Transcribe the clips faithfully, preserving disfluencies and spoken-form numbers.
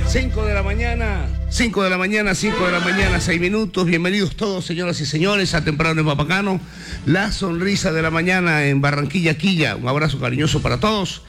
cinco de la mañana, cinco de la mañana, cinco de la mañana, seis minutos. Bienvenidos todos, señoras y señores, a Temprano es Más Bacano. La sonrisa de la mañana en Barranquilla, Quilla. Un abrazo cariñoso para todos.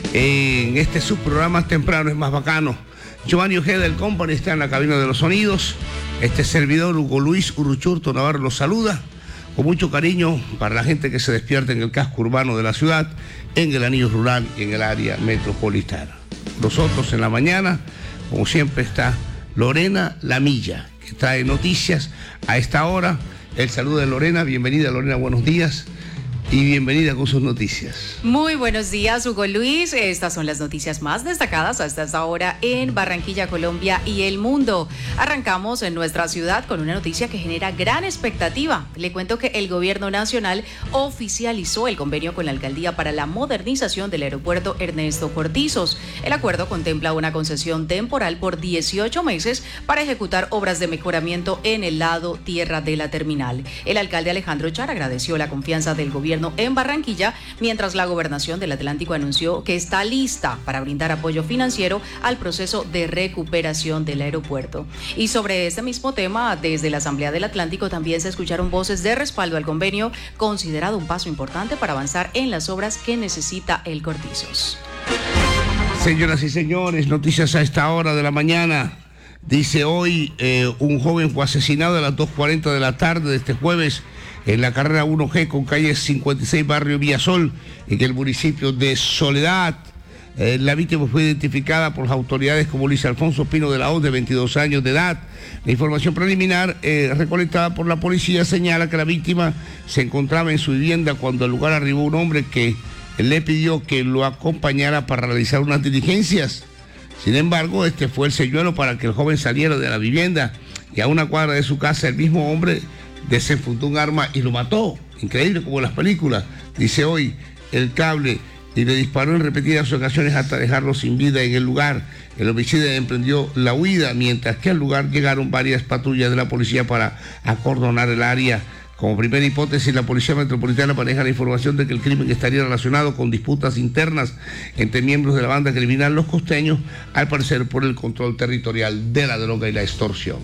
En este subprograma Temprano es Más Bacano. Giovanni Ojeda del Company está en la cabina de los sonidos. Este servidor, Hugo Luis Uruchurto Navarro, los saluda con mucho cariño para la gente que se despierta en el casco urbano de la ciudad, en el anillo rural y en el área metropolitana. Nosotros en la mañana, como siempre, está Lorena Lamilla, que trae noticias a esta hora. El saludo de Lorena. Bienvenida, Lorena, buenos días. Y bienvenida con sus noticias. Muy buenos días, Hugo Luis. Estas son las noticias más destacadas hasta esta hora en Barranquilla, Colombia y el mundo. Arrancamos en nuestra ciudad con una noticia que genera gran expectativa. Le cuento que el gobierno nacional oficializó el convenio con la alcaldía para la modernización del aeropuerto Ernesto Cortizos. El acuerdo contempla una concesión temporal por dieciocho meses para ejecutar obras de mejoramiento en el lado tierra de la terminal. El alcalde Alejandro Char agradeció la confianza del gobierno en Barranquilla, mientras la Gobernación del Atlántico anunció que está lista para brindar apoyo financiero al proceso de recuperación del aeropuerto. Y sobre este mismo tema, desde la Asamblea del Atlántico también se escucharon voces de respaldo al convenio, considerado un paso importante para avanzar en las obras que necesita el Cortizos. Señoras y señores, noticias a esta hora de la mañana. Dice hoy, eh, un joven fue asesinado a las dos cuarenta de la tarde de este jueves en la carrera uno G con calle cincuenta y seis, barrio Villasol, en el municipio de Soledad. Eh, la víctima fue identificada por las autoridades como Luis Alfonso Pino de la Hoz, de veintidós años de edad. La información preliminar eh, recolectada por la policía señala que la víctima se encontraba en su vivienda cuando al lugar arribó un hombre que le pidió que lo acompañara para realizar unas diligencias. Sin embargo, este fue el señuelo para que el joven saliera de la vivienda, y a una cuadra de su casa el mismo hombre desenfundó un arma y lo mató. Increíble, como en las películas. Dice hoy el cable, y le disparó en repetidas ocasiones hasta dejarlo sin vida en el lugar. El homicida emprendió la huida, mientras que al lugar llegaron varias patrullas de la policía para acordonar el área. Como primera hipótesis, la Policía Metropolitana maneja la información de que el crimen estaría relacionado con disputas internas entre miembros de la banda criminal Los Costeños, al parecer por el control territorial de la droga y la extorsión.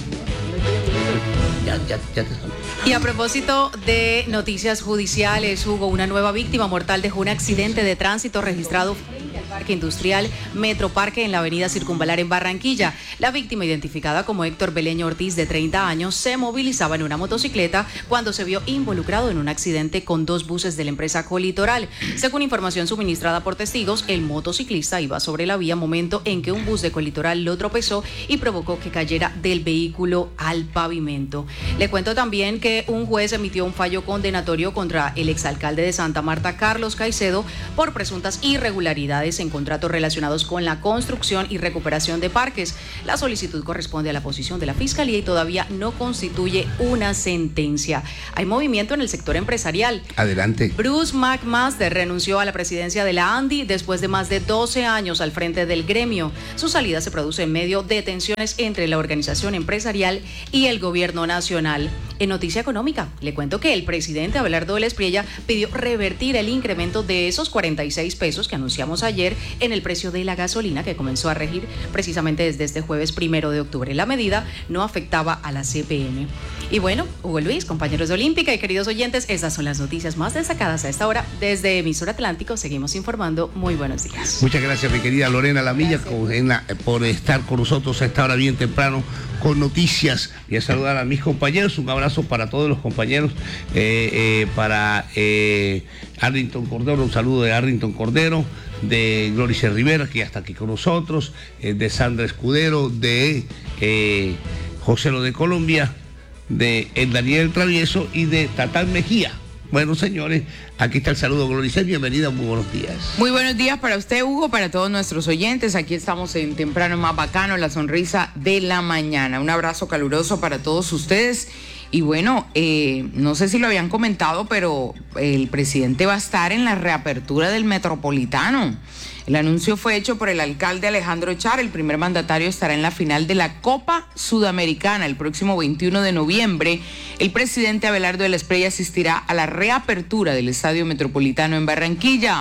Ya, ya, ya te... Y a propósito de noticias judiciales, Hugo, una nueva víctima mortal dejó un accidente de tránsito registrado frente al Parque Industrial Metroparque en la avenida Circunvalar en Barranquilla. La víctima, identificada como Héctor Beleño Ortiz, de treinta años, se movilizaba en una motocicleta cuando se vio involucrado en un accidente con dos buses de la empresa Colitoral. Según información suministrada por testigos, el motociclista iba sobre la vía momento en que un bus de Colitoral lo tropezó y provocó que cayera del vehículo al pavimento. Le cuento también que un juez emitió un fallo condenatorio contra el exalcalde de Santa Marta, Carlos Caicedo, por presuntas irregularidades en contratos relacionados con la construcción y recuperación de parques. La solicitud corresponde a la posición de la Fiscalía y todavía no constituye una sentencia. Hay movimiento en el sector empresarial. Adelante. Bruce McMaster renunció a la presidencia de la ANDI después de más de doce años al frente del gremio. Su salida se produce en medio de tensiones entre la organización empresarial y el gobierno nacional. En noticia económica, le cuento que el presidente Abelardo Vélez Priella pidió revertir el incremento de esos cuarenta y seis pesos que anunciamos ayer en el precio de la gasolina, que comenzó a regir precisamente desde este jueves primero de octubre. La medida no afectaba a la C P M. Y bueno, Hugo Luis, compañeros de Olímpica y queridos oyentes, estas son las noticias más destacadas a esta hora. Desde Emisora Atlántico seguimos informando. Muy buenos días. Muchas gracias, mi querida Lorena Lamilla, con, en la, por estar con nosotros a esta hora bien temprano con noticias. Y a saludar a mis compañeros. Un abrazo para todos los compañeros, eh, eh, para eh, Arlington Cordero, un saludo de Arlington Cordero, de Glorice Rivera, que ya está aquí con nosotros, eh, de Sandra Escudero, de eh, José Lo de Colombia, de el Daniel Travieso y de Tatán Mejía. Bueno, señores, aquí está el saludo, Glorice, bienvenida, muy buenos días. Muy buenos días para usted, Hugo, para todos nuestros oyentes. Aquí estamos en Temprano Más Bacano, la sonrisa de la mañana. Un abrazo caluroso para todos ustedes. Y bueno, eh, no sé si lo habían comentado, pero el presidente va a estar en la reapertura del Metropolitano. El anuncio fue hecho por el alcalde Alejandro Char. El primer mandatario estará en la final de la Copa Sudamericana el próximo veintiuno de noviembre. El presidente Abelardo Vélez Priella asistirá a la reapertura del Estadio Metropolitano en Barranquilla.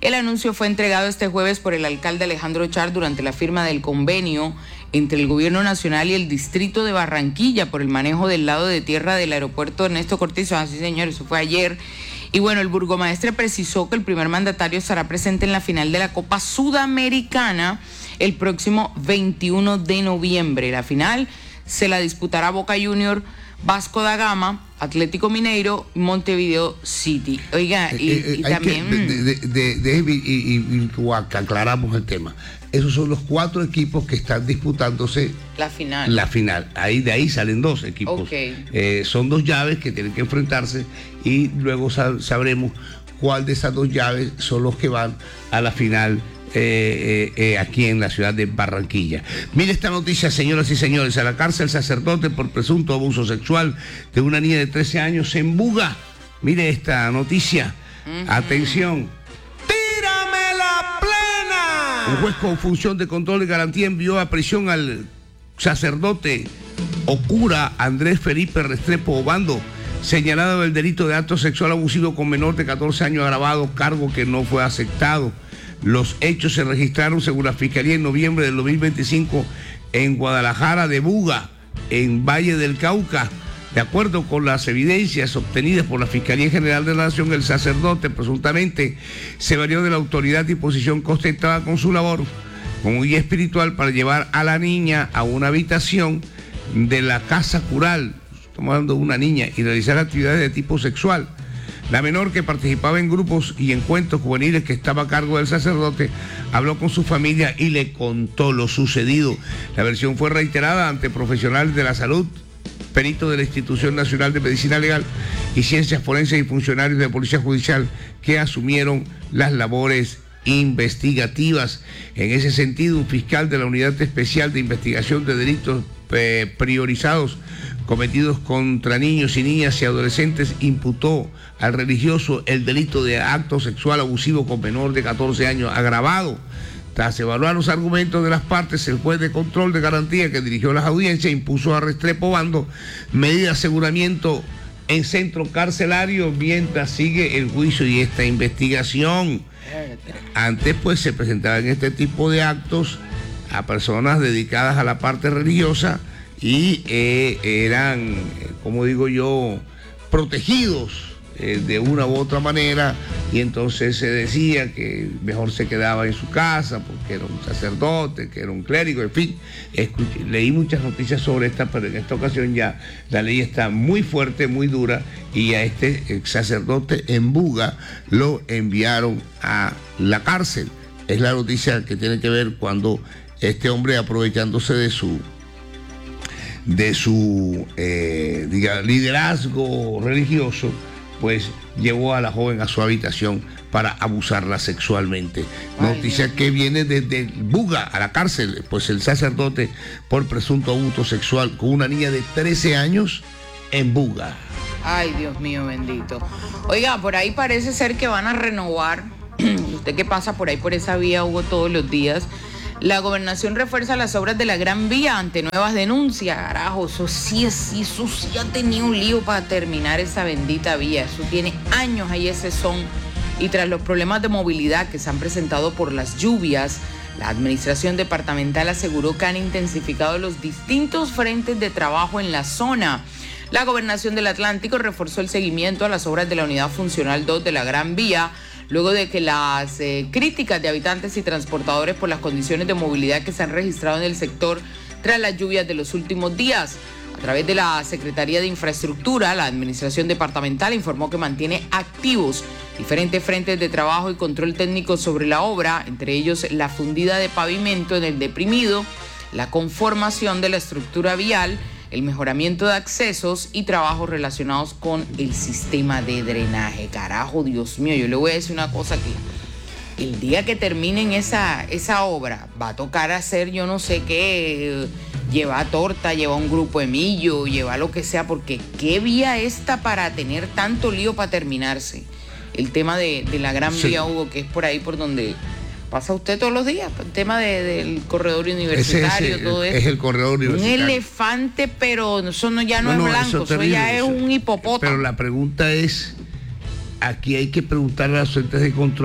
El anuncio fue entregado este jueves por el alcalde Alejandro Char durante la firma del convenio entre el Gobierno Nacional y el Distrito de Barranquilla por el manejo del lado de tierra del aeropuerto Ernesto Cortizo. Así, señor, eso fue ayer. Y bueno, el burgomaestre precisó que el primer mandatario estará presente en la final de la Copa Sudamericana el próximo veintiuno de noviembre. La final se la disputará Boca Junior, Vasco da Gama, Atlético Mineiro, Montevideo City. Oiga, y, eh, eh, y hay también... Que, de, de, de, de, y, y, y, y aclaramos el tema. Esos son los cuatro equipos que están disputándose la final. La final. Ahí, de ahí salen dos equipos. Okay. Eh, son dos llaves que tienen que enfrentarse y luego sab sabremos cuál de esas dos llaves son los que van a la final eh, eh, eh, aquí en la ciudad de Barranquilla. Mire esta noticia, señoras y señores. A la cárcel sacerdote por presunto abuso sexual de una niña de trece años en Buga. Mire esta noticia. Uh-huh. Atención. Un juez con función de control y garantía envió a prisión al sacerdote o cura Andrés Felipe Restrepo Obando, señalado del delito de acto sexual abusivo con menor de catorce años agravado, cargo que no fue aceptado. Los hechos se registraron, según la Fiscalía, en noviembre del dos mil veinticinco en Guadalajara de Buga, en Valle del Cauca. De acuerdo con las evidencias obtenidas por la Fiscalía General de la Nación, el sacerdote presuntamente se valió de la autoridad y posición que ostentaba con su labor como guía espiritual para llevar a la niña a una habitación de la casa cural, estamos hablando de una niña, y realizar actividades de tipo sexual. La menor, que participaba en grupos y encuentros juveniles que estaba a cargo del sacerdote, habló con su familia y le contó lo sucedido. La versión fue reiterada ante profesionales de la salud, peritos de la Institución Nacional de Medicina Legal y Ciencias Forenses y funcionarios de Policía Judicial que asumieron las labores investigativas. En ese sentido, un fiscal de la Unidad Especial de Investigación de Delitos eh, Priorizados cometidos contra niños y niñas y adolescentes imputó al religioso el delito de acto sexual abusivo con menor de catorce años agravado. Tras evaluar los argumentos de las partes, el juez de control de garantía que dirigió las audiencias impuso a Restrepo Obando medida de aseguramiento en centro carcelario mientras sigue el juicio y esta investigación. Antes pues se presentaban este tipo de actos a personas dedicadas a la parte religiosa y eh, eran, como digo yo, protegidos Eh, de una u otra manera, y entonces se decía que mejor se quedaba en su casa porque era un sacerdote, que era un clérigo, en fin. Escuché, leí muchas noticias sobre esta, pero en esta ocasión ya la ley está muy fuerte, muy dura, y a este sacerdote en Buga lo enviaron a la cárcel. Es la noticia que tiene que ver cuando este hombre, aprovechándose de su de su eh, diga, liderazgo religioso, pues llevó a la joven a su habitación para abusarla sexualmente. Ay, noticia Dios. Que viene desde Buga a la cárcel, pues el sacerdote por presunto abuso sexual con una niña de trece años en Buga. Ay, Dios mío bendito. Oiga, por ahí parece ser que van a renovar, usted que pasa por ahí por esa vía, Hugo, todos los días, la gobernación refuerza las obras de la Gran Vía ante nuevas denuncias. Carajo, eso sí, sí, eso sí ha tenido un lío para terminar esa bendita vía. Eso tiene años ahí ese son. Y tras los problemas de movilidad que se han presentado por las lluvias, la administración departamental aseguró que han intensificado los distintos frentes de trabajo en la zona. La Gobernación del Atlántico reforzó el seguimiento a las obras de la Unidad Funcional dos de la Gran Vía, luego de que las eh, críticas de habitantes y transportadores por las condiciones de movilidad que se han registrado en el sector tras las lluvias de los últimos días. A través de la Secretaría de Infraestructura, la Administración Departamental informó que mantiene activos diferentes frentes de trabajo y control técnico sobre la obra, entre ellos la fundida de pavimento en el deprimido, la conformación de la estructura vial, el mejoramiento de accesos y trabajos relacionados con el sistema de drenaje. Carajo, Dios mío, yo le voy a decir una cosa que el día que terminen esa, esa obra va a tocar hacer yo no sé qué, llevar torta, llevar un grupo de millo, llevar lo que sea, porque qué vía esta para tener tanto lío para terminarse. El tema de, de la Gran sí. Vía, Hugo, que es por ahí por donde pasa usted todos los días, el tema de, del corredor universitario, ese, ese, todo eso. Es el corredor universitario. Un elefante, pero eso no, ya no, no, no es blanco, eso, eso ya es un hipopótamo. Pero la pregunta es, aquí hay que preguntarle a los entes de control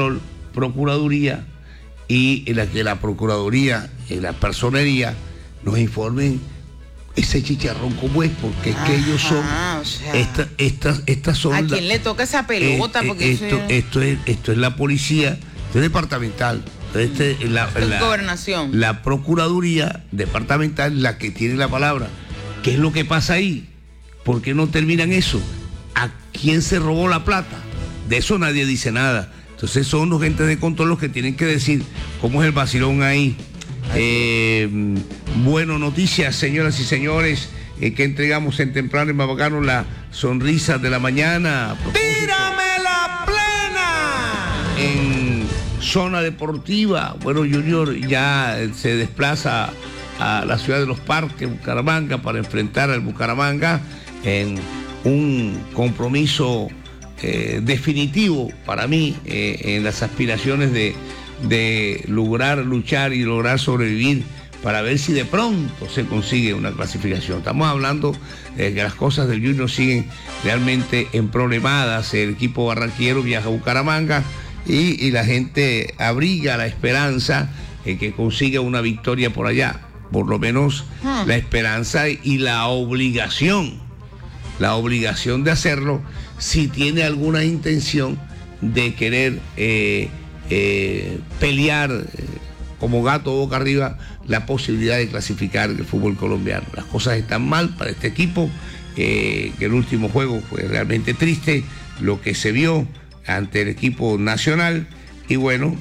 Procuraduría y en la que la Procuraduría y la Personería nos informen ese chicharrón como es, porque es que Ajá, ellos son o sea, estas estas estas son ¿a la- quién le toca esa pelota? eh, eh, Porque esto, eso es- esto es esto es la policía, esto es departamental, este es la, Esto es la- gobernación. la Procuraduría departamental la que tiene la palabra. ¿Qué es lo que pasa ahí? ¿Por qué no terminan eso? ¿A quién se robó la plata? De eso nadie dice nada. Entonces son los gentes de control los que tienen que decir cómo es el vacilón ahí. Eh, bueno, noticias, señoras y señores, eh, que entregamos en temprano y más bacano, la sonrisa de la mañana. ¡Tírame la plena! En zona deportiva, bueno, Junior ya se desplaza a la ciudad de Los Parques, Bucaramanga, para enfrentar al Bucaramanga en un compromiso eh, definitivo para mí eh, en las aspiraciones de, de lograr luchar y lograr sobrevivir para ver si de pronto se consigue una clasificación. Estamos hablando de que las cosas del Junior siguen realmente emproblemadas. El equipo barranquillero viaja a Bucaramanga y, y la gente abriga la esperanza de que consiga una victoria por allá. Por lo menos Hmm. la esperanza y la obligación, la obligación de hacerlo si tiene alguna intención de querer eh, eh, pelear eh, como gato boca arriba la posibilidad de clasificar el fútbol colombiano. Las cosas están mal para este equipo, eh, que el último juego fue realmente triste, lo que se vio ante el equipo nacional, y bueno,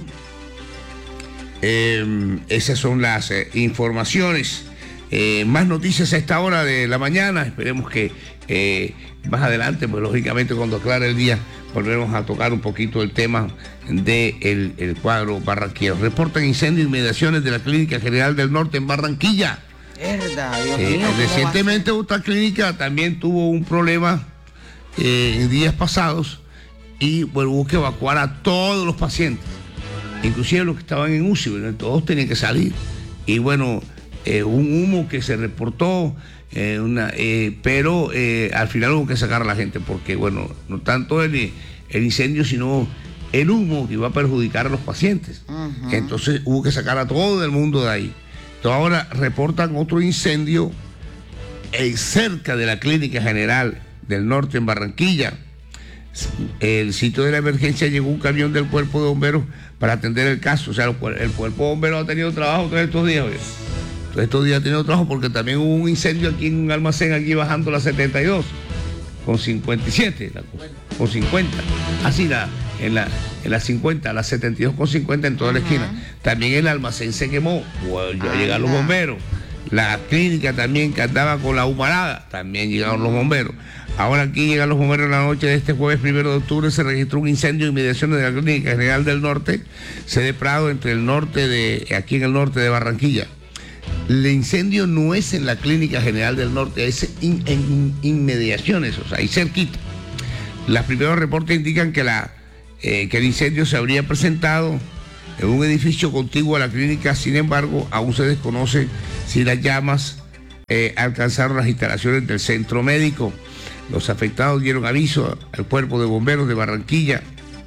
eh, esas son las eh, informaciones. Eh, más noticias a esta hora de la mañana, esperemos que eh, más adelante, pues lógicamente cuando aclare el día, volveremos a tocar un poquito el tema del el cuadro barranquillero. Reportan incendios y inmediaciones de la Clínica General del Norte en Barranquilla. Verdad, Dios Eh, mío, ¿cómo recientemente otra clínica también tuvo un problema eh, en días pasados y bueno, hubo que evacuar a todos los pacientes, inclusive los que estaban en U C I, bueno, todos tenían que salir. Y bueno, eh, un humo que se reportó, eh, una, eh, pero eh, al final hubo que sacar a la gente porque bueno, no tanto el, el incendio, sino el humo que iba a perjudicar a los pacientes. Ujú. Entonces hubo que sacar a todo el mundo de ahí. Entonces ahora reportan otro incendio eh, cerca de la Clínica General del Norte en Barranquilla. El sitio de la emergencia llegó un camión del cuerpo de bomberos para atender el caso. O sea, el, el cuerpo de bomberos ha tenido trabajo todos estos días. Oye. Todos estos días ha tenido trabajo porque también hubo un incendio aquí en un almacén, aquí bajando la setenta y dos, con cincuenta y siete, la, con cincuenta. Así la, en la, en la cincuenta, la setenta y dos con cincuenta en toda la esquina. También el almacén se quemó. Bueno, ya llegaron los bomberos. La clínica también que andaba con la humarada, también llegaron los bomberos. Ahora aquí llegan los bomberos en la noche de este jueves primero de octubre. Se registró un incendio en inmediaciones de la Clínica General del Norte, sede Prado, entre el norte de, aquí en el norte de Barranquilla. El incendio no es en la Clínica General del Norte, es in, en inmediaciones, o sea, ahí cerquita. Los primeros reportes indican que, la, eh, que el incendio se habría presentado en un edificio contiguo a la clínica. Sin embargo, aún se desconoce si las llamas eh, alcanzaron las instalaciones del centro médico. Los afectados dieron aviso al cuerpo de bomberos de Barranquilla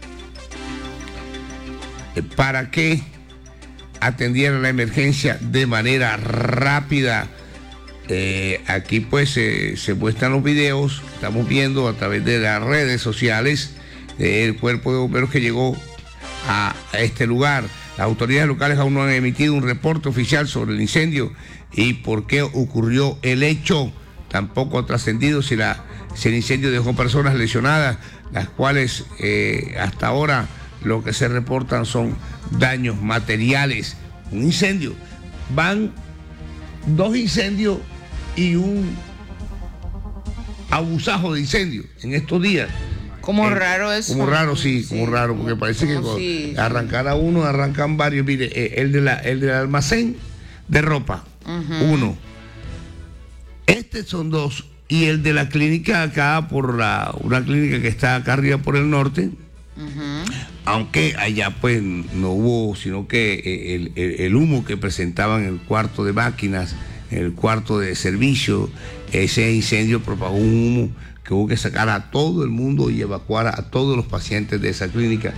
eh, para que atendieran la emergencia de manera rápida. Eh, aquí pues eh, se muestran los videos que estamos viendo a través de las redes sociales del cuerpo de bomberos que llegó a, a este lugar. Las autoridades locales aún no han emitido un reporte oficial sobre el incendio y por qué ocurrió el hecho. Tampoco ha trascendido si, la, si el incendio dejó personas lesionadas, las cuales eh, hasta ahora lo que se reportan son daños materiales. Un incendio. Van dos incendios y un abusajo de incendio en estos días. Como Eh, raro eso. Como raro, sí, Sí, como raro, porque parece que como cuando si- arrancar a uno, arrancan varios. Mire, eh, el, de la, el del almacén de ropa, uno. Estos son dos. Y el de la clínica acá, por la, una clínica que está acá arriba por el norte, aunque allá pues no hubo, sino que el, el, el humo que presentaban en el cuarto de máquinas, en el cuarto de servicio, ese incendio propagó un humo que hubo que sacar a todo el mundo y evacuar a todos los pacientes de esa clínica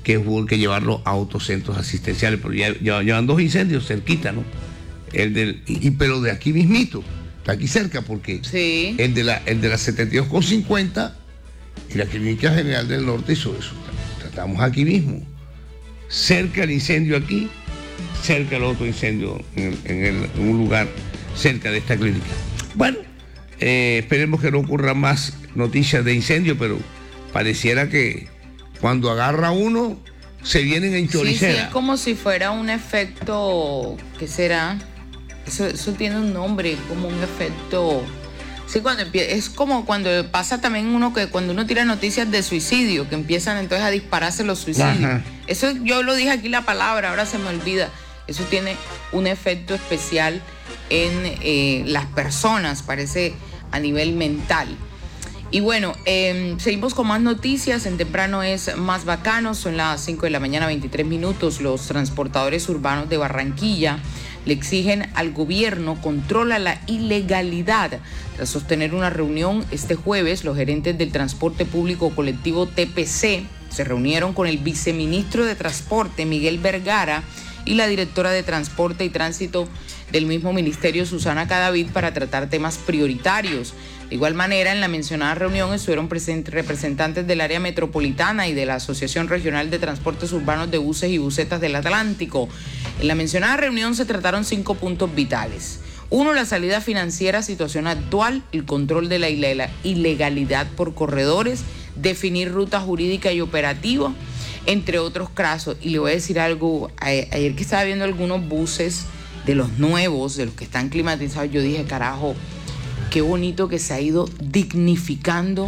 que hubo que llevarlo a otros centros asistenciales, pero ya, ya llevan dos incendios cerquita, ¿no? El del, y, pero de aquí mismito, está aquí cerca, porque sí. el de la, el de la setenta y dos con cincuenta y la Clínica General del Norte hizo eso. Estamos aquí mismo, cerca el incendio aquí, cerca el otro incendio en, en, el, en un lugar cerca de esta clínica. Bueno, eh, esperemos que no ocurra más noticias de incendio, pero pareciera que cuando agarra uno, se vienen en choricera. Sí, sí, es como si fuera un efecto, ¿qué será? Eso, eso tiene un nombre, como un efecto... Sí, cuando empieza, es como cuando pasa también uno que cuando uno tira noticias de suicidio, que empiezan entonces a dispararse los suicidios. Ajá. Eso yo lo dije aquí la palabra, ahora se me olvida. Eso tiene un efecto especial en eh, las personas, parece a nivel mental. Y bueno, eh, seguimos con más noticias. En Temprano es más bacano. Son las cinco de la mañana, veintitrés minutos. Los transportadores urbanos de Barranquilla le exigen al gobierno controla la ilegalidad. Tras sostener una reunión este jueves, los gerentes del transporte público colectivo T P C se reunieron con el viceministro de Transporte, Miguel Vergara, y la directora de Transporte y Tránsito del mismo ministerio, Susana Cadavid, para tratar temas prioritarios. De igual manera, en la mencionada reunión estuvieron presentes representantes del área metropolitana y de la Asociación Regional de Transportes Urbanos de Buses y Busetas del Atlántico. En la mencionada reunión se trataron cinco puntos vitales. Uno, la salida financiera, situación actual, el control de la ilegalidad por corredores, definir ruta jurídica y operativa, entre otros casos. Y le voy a decir algo, ayer que estaba viendo algunos buses de los nuevos, de los que están climatizados, yo dije, carajo, qué bonito que se ha ido dignificando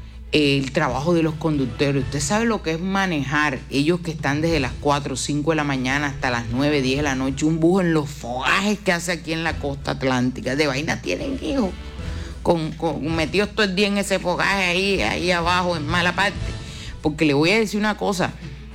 el trabajo de los conductores. Usted sabe lo que es manejar, ellos que están desde las cuatro o cinco de la mañana hasta las nueve, diez de la noche, un bus en los fogajes que hace aquí en la costa atlántica. De vaina tienen hijos, con, con, metidos todo el día en ese fogaje ahí, ahí abajo, en mala parte. Porque le voy a decir una cosa,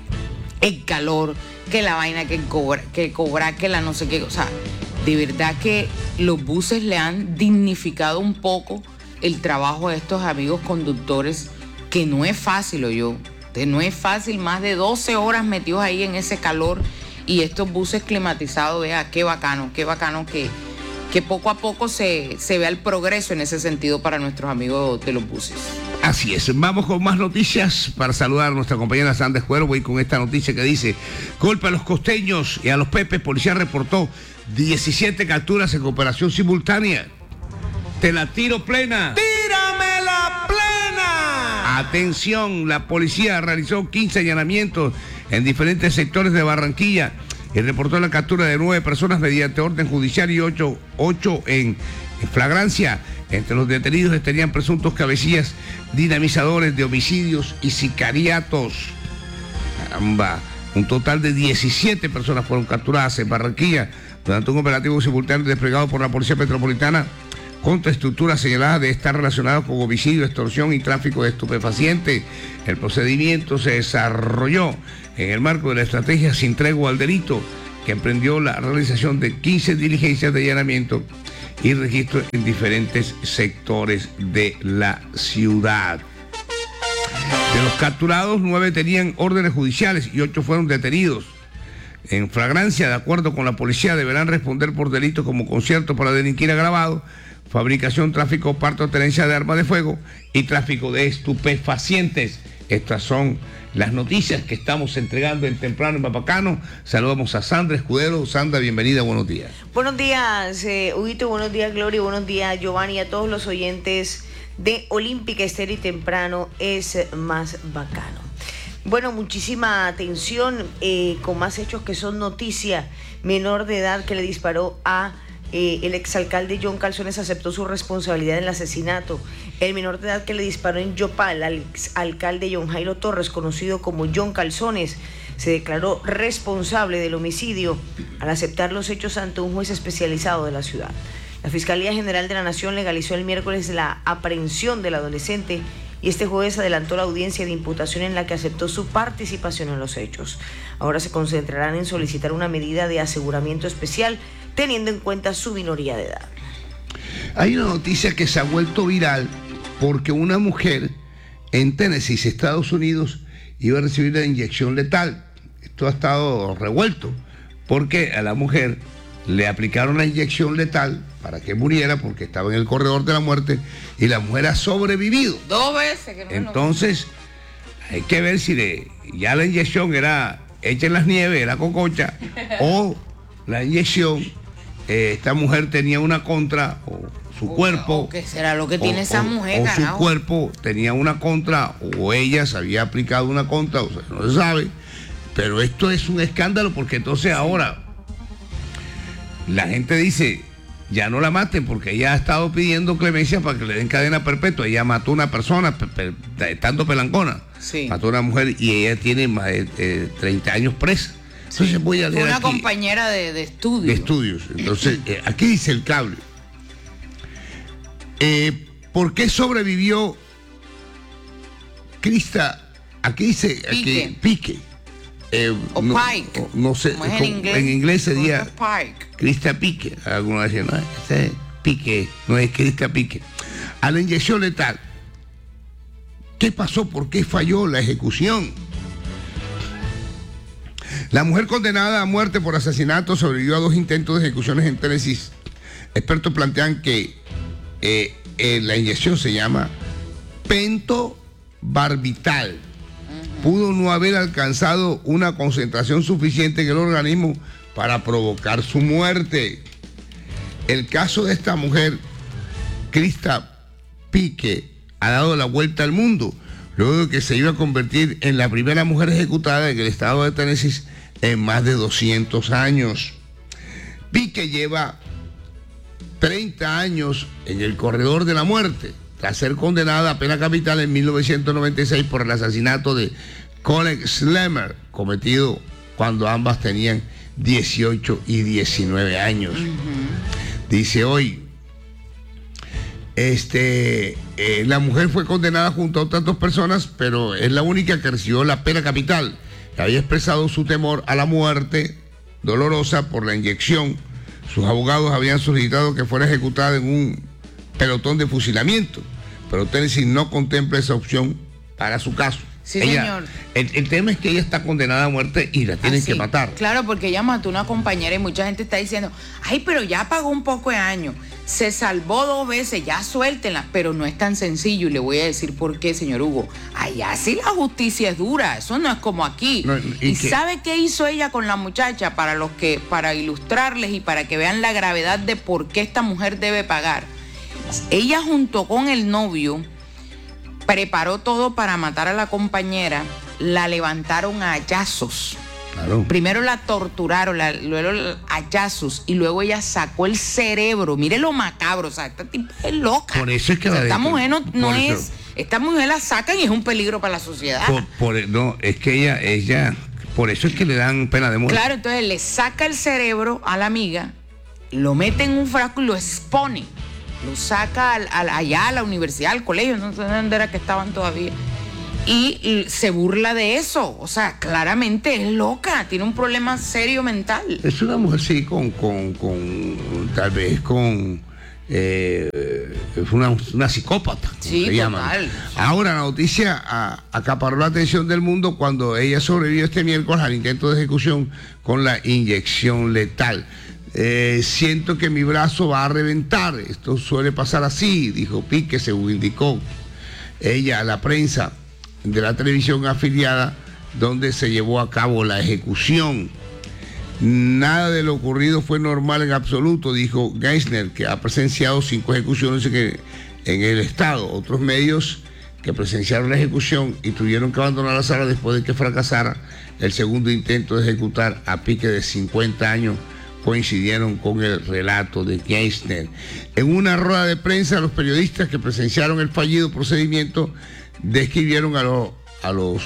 el calor, que la vaina que cobra, que cobra, que la no sé qué, o sea, de verdad que los buses le han dignificado un poco el trabajo de estos amigos conductores, que no es fácil, yo, no es fácil, más de doce horas metidos ahí en ese calor, y estos buses climatizados, vea, qué bacano, qué bacano que, que poco a poco se, se vea el progreso en ese sentido para nuestros amigos de los buses. Así es, vamos con más noticias para saludar a nuestra compañera Sandra Escuero. Voy con esta noticia que dice: golpe a los costeños y a los pepes. Policía reportó diecisiete capturas en operación simultánea. Te la tiro plena. ¡Tírame la plena! Atención, la policía realizó quince allanamientos en diferentes sectores de Barranquilla y reportó la captura de nueve personas mediante orden judicial y ocho, ocho en, en flagrancia. Entre los detenidos tenían presuntos cabecillas dinamizadores de homicidios y sicariatos. Caramba, un total de diecisiete personas fueron capturadas en Barranquilla durante un operativo simultáneo desplegado por la Policía Metropolitana contra estructuras señaladas de estar relacionadas con homicidio, extorsión y tráfico de estupefacientes. El procedimiento se desarrolló en el marco de la estrategia Sin Tregua al Delito, que emprendió la realización de quince diligencias de allanamiento y registro en diferentes sectores de la ciudad. De los capturados, nueve tenían órdenes judiciales y ocho fueron detenidos. En flagrancia, de acuerdo con la policía, deberán responder por delitos como concierto para delinquir agravado, fabricación, tráfico, parto o tenencia de armas de fuego y tráfico de estupefacientes. Estas son las noticias que estamos entregando en Temprano y más bacano. Saludamos a Sandra Escudero. Sandra, bienvenida, buenos días. Buenos días, eh, Huguito, buenos días, Gloria, buenos días, Giovanni, a todos los oyentes de Olímpica Estéreo y Temprano es más bacano. Bueno, muchísima atención eh, con más hechos que son noticia. Menor de edad que le disparó a eh, el exalcalde John Calzones aceptó su responsabilidad en el asesinato. El menor de edad que le disparó en Yopal al exalcalde John Jairo Torres, conocido como John Calzones, se declaró responsable del homicidio al aceptar los hechos ante un juez especializado de la ciudad. La Fiscalía General de la Nación legalizó el miércoles la aprehensión del adolescente y este jueves adelantó la audiencia de imputación en la que aceptó su participación en los hechos. Ahora se concentrarán en solicitar una medida de aseguramiento especial teniendo en cuenta su minoría de edad. Hay una noticia que se ha vuelto viral porque una mujer en Tennessee, Estados Unidos, iba a recibir la inyección letal. Esto ha estado revuelto, porque a la mujer le aplicaron la inyección letal para que muriera, porque estaba en el corredor de la muerte, y la mujer ha sobrevivido. Dos veces. Que no Entonces, hay que ver si le, ya la inyección era hecha en las nieves, era cococha, o la inyección, eh, esta mujer tenía una contra, o su o, cuerpo. O ¿qué será lo que tiene o, esa o, mujer, o carajo? su cuerpo tenía una contra, o ella se había aplicado una contra, o sea, no se sabe. Pero esto es un escándalo, porque entonces ahora la gente dice, ya no la maten, porque ella ha estado pidiendo clemencia para que le den cadena perpetua. Ella mató a una persona, pe, pe, estando pelancona. Sí. Mató a una mujer y ella tiene más de eh, treinta años presa. Entonces Sí. voy a leer Una aquí, compañera de, de estudio. de estudios. Entonces, eh, aquí dice el cable. Eh, ¿Por qué sobrevivió Krista? Aquí dice aquí, Pique. Pique. Eh, O no, Pike. o- no sé, Como es en con- inglés. en inglés sería Pike. Krista Pique. Algunos decían, no, ese es Pique, no es Krista Pique. A la inyección letal. ¿Qué pasó? ¿Por qué falló la ejecución? La mujer condenada a muerte por asesinato sobrevivió a dos intentos de ejecuciones en Tennessee. Expertos plantean que eh, eh, la inyección se llama pentobarbital. Pudo no haber alcanzado una concentración suficiente en el organismo para provocar su muerte. El caso de esta mujer, Krista Pique, ha dado la vuelta al mundo, luego de que se iba a convertir en la primera mujer ejecutada en el estado de Tennessee en más de doscientos años. Pique lleva treinta años en el corredor de la muerte, tras ser condenada a pena capital en mil novecientos noventa y seis por el asesinato de Colin Slammer, cometido cuando ambas tenían dieciocho y diecinueve años. Uh-huh. Dice hoy, este, eh, la mujer fue condenada junto a otras dos personas, pero es la única que recibió la pena capital. Había expresado su temor a la muerte dolorosa por la inyección. Sus abogados habían solicitado que fuera ejecutada en un pelotón de fusilamiento, pero Tennessee no contempla esa opción para su caso. Sí, ella, señor. El, el tema es que ella está condenada a muerte y la tienen Así, que matar. Claro, porque ella mató a una compañera y mucha gente está diciendo, ay, pero ya pagó un poco de años, se salvó dos veces, ya suéltenla, pero no es tan sencillo y le voy a decir por qué, señor Hugo. Allá sí la justicia es dura, eso no es como aquí. No, ¿Y, ¿Y que... sabe qué hizo ella con la muchacha? Para los que, para ilustrarles y para que vean la gravedad de por qué esta mujer debe pagar. Ella junto con el novio preparó todo para matar a la compañera, la levantaron a hachazos. Claro. Primero la torturaron, la, luego a hachazos, y luego ella sacó el cerebro. Mire lo macabro, o sea, esta tipa es loca. Por eso es que o sea, la esta de, mujer no, no es, eso. esta mujer la sacan y es un peligro para la sociedad. Por, por, no, es que ella, ella, por eso es que le dan pena de muerte. Claro, entonces le saca el cerebro a la amiga, lo mete en un frasco y lo expone. Lo saca al, al, allá a la universidad, al colegio, no sé dónde era que estaban todavía. Y, y se burla de eso. O sea, claramente es loca, tiene un problema serio mental. Es una mujer, sí, con, con, con tal vez con... Eh, es una, una psicópata. Sí, se llama. Ahora, la noticia a, acaparó la atención del mundo cuando ella sobrevivió este miércoles al intento de ejecución con la inyección letal. Eh, siento que mi brazo va a reventar. Esto suele pasar así, dijo Pique, según indicó ella a la prensa de la televisión afiliada donde se llevó a cabo la ejecución. Nada de lo ocurrido fue normal en absoluto, dijo Geisner, que ha presenciado cinco ejecuciones en el estado. Otros medios que presenciaron la ejecución y tuvieron que abandonar la sala después de que fracasara el segundo intento de ejecutar a Pique, de cincuenta años, coincidieron con el relato de Geisner. En una rueda de prensa, los periodistas que presenciaron el fallido procedimiento describieron a, lo, a los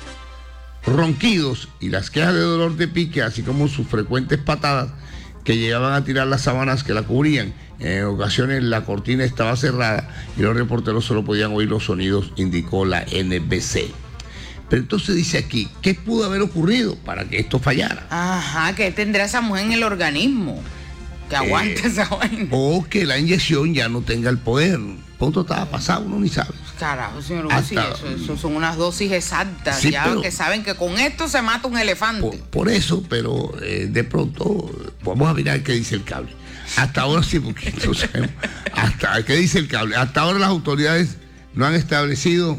ronquidos y las quejas de dolor de Pique, así como sus frecuentes patadas que llegaban a tirar las sábanas que la cubrían. En ocasiones la cortina estaba cerrada y los reporteros solo podían oír los sonidos, indicó la N B C. Pero entonces dice aquí, ¿qué pudo haber ocurrido para que esto fallara? Ajá, ¿qué tendrá esa mujer en el organismo? Que aguante eh, esa vaina. O que la inyección ya no tenga el poder. Punto estaba pasado, uno ni sabe. Carajo, señor Hugo, sí, Hasta- eso, eso son unas dosis exactas, Sí, ya pero- que saben que con esto se mata un elefante. Por, por eso, pero eh, de pronto, vamos a mirar qué dice el cable. Hasta ahora sí, porque no sabemos. Hasta, ¿qué dice el cable? Hasta ahora las autoridades no han establecido,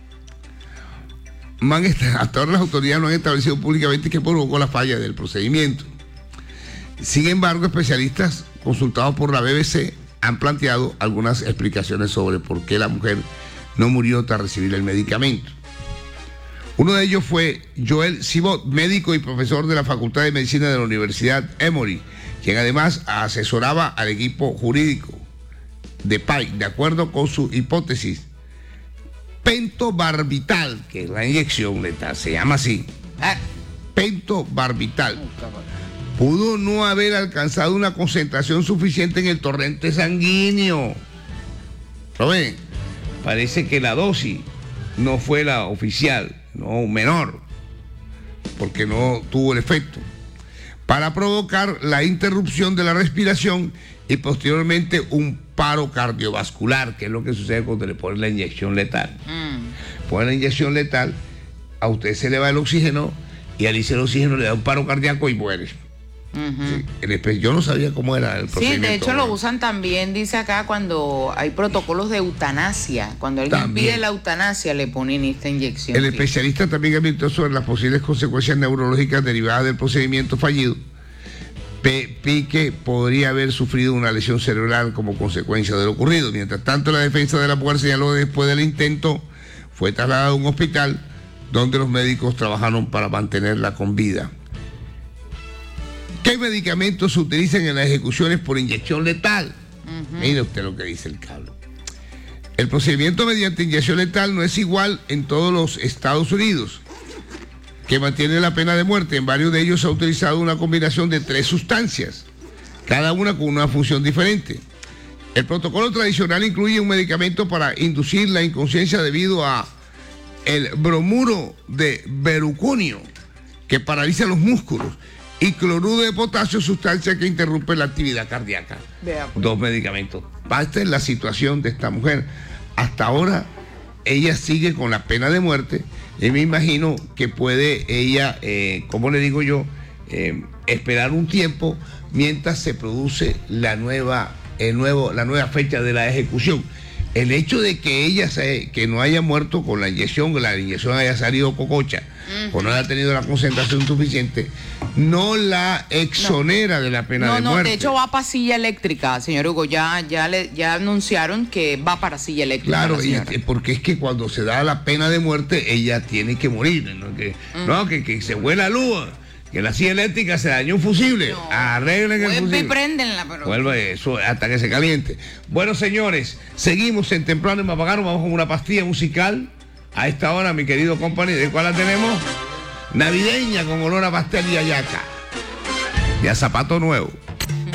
no han est- hasta ahora las autoridades no han establecido públicamente qué provocó la falla del procedimiento. Sin embargo, especialistas consultados por la B B C han planteado algunas explicaciones sobre por qué la mujer no murió tras recibir el medicamento. Uno de ellos fue Joel Sibot, médico y profesor de la Facultad de Medicina de la Universidad Emory, quien además asesoraba al equipo jurídico de P A I, de acuerdo con su hipótesis. Pentobarbital, que es la inyección letal, se llama así, Ah, pentobarbital, pudo no haber alcanzado una concentración suficiente en el torrente sanguíneo. ¿Lo ven? Parece que la dosis no fue la oficial, no menor, porque no tuvo el efecto, para provocar la interrupción de la respiración y posteriormente un paro cardiovascular, que es lo que sucede cuando le ponen la inyección letal. mm. Ponen la inyección letal, a usted se le va el oxígeno y al irse el oxígeno le da un paro cardíaco y muere. Sí, el espe- yo no sabía cómo era el Sí, procedimiento. de hecho lo usan también, dice acá, cuando hay protocolos de eutanasia. Cuando alguien También. pide la eutanasia, le ponen esta inyección. El que- especialista también advirtió sobre las posibles consecuencias neurológicas derivadas del procedimiento fallido. Pe- Pique podría haber sufrido una lesión cerebral como consecuencia de lo ocurrido. Mientras tanto, la defensa de la mujer señaló que después del intento fue trasladada a un hospital donde los médicos trabajaron para mantenerla con vida. ¿Qué medicamentos se utilizan en las ejecuciones por inyección letal? Mire usted lo que dice el cable. El procedimiento mediante inyección letal no es igual en todos los Estados Unidos, que mantiene la pena de muerte. En varios de ellos se ha utilizado una combinación de tres sustancias, cada una con una función diferente. El protocolo tradicional incluye un medicamento para inducir la inconsciencia debido a el bromuro de beruconio, que paraliza los músculos, y cloruro de potasio, sustancia que interrumpe la actividad cardíaca. Vea, pues. Dos medicamentos. Esta es la situación de esta mujer. Hasta ahora ella sigue con la pena de muerte y me imagino que puede ella, eh, como le digo yo, eh, esperar un tiempo mientras se produce la nueva, el nuevo, la nueva fecha de la ejecución. El hecho de que ella se, que no haya muerto con la inyección, que la inyección haya salido cococha, uh-huh, o no haya tenido la concentración suficiente, no la exonera no. de la pena no, de no, muerte. No, de hecho va para silla eléctrica, señor Hugo. Ya, ya, le, ya anunciaron que va para silla eléctrica. Claro, y, porque es que cuando se da la pena de muerte, ella tiene que morir. No, que, uh-huh, no, que, que se vuela luz. Que la silla eléctrica se dañó un fusible. No, arreglen el fusible. Y préndenla, pero... Vuelva eso hasta que se caliente. Bueno, señores, seguimos en Temprano y Mapagano. Vamos con una pastilla musical. A esta hora, mi querido company, ¿de cuál la tenemos? Navideña con olor a pastel y hallaca. Y a zapato nuevo.